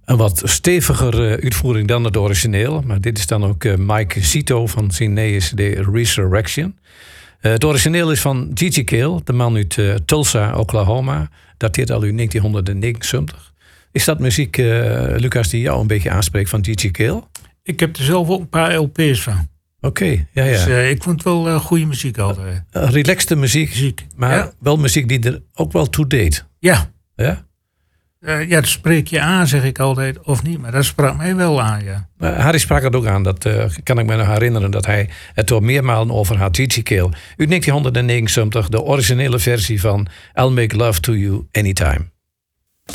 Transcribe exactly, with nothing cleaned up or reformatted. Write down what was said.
Een wat steviger uh, uitvoering dan het origineel. Maar dit is dan ook uh, Mike Zito van zijn nieuwe C D Resurrection. Uh, het origineel is van Gigi Cale, de man uit uh, Tulsa, Oklahoma. Dateert al uit negentien negenenzeventig. Is dat muziek, uh, Lucas, die jou een beetje aanspreekt van Gigi Cale? Ik heb er zelf ook een paar L P's van. Oké, okay, ja, ja. Dus uh, ik vond het wel uh, goede muziek altijd. Uh, relaxte muziek, muziek. maar ja. wel muziek die er ook wel toe deed. Ja. Ja? Uh, ja, dat spreek je aan, zeg ik altijd, of niet. Maar dat sprak mij wel aan, ja. Uh, Harry sprak het ook aan, dat uh, kan ik me nog herinneren... dat hij het er meermalen over had. Gigi Cale, uit negentien negenenzeventig, de originele versie van I'll Make Love to You Anytime.